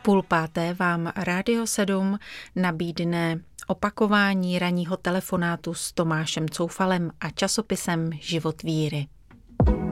4:30 vám Rádio 7 nabídne opakování ranního telefonátu s Tomášem Coufalem a časopisem Život víry.